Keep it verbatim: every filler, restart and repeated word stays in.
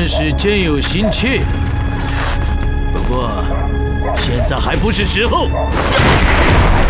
真是真有心气。不过，现在还不是时候。